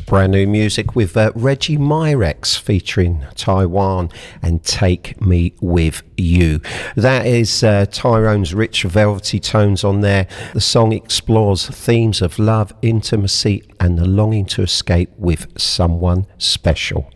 Brand new music with Reggie Myrex featuring Taiwan and Take Me With You. That is Tyrone's rich velvety tones on there. The song explores themes of love, intimacy and the longing to escape with someone special.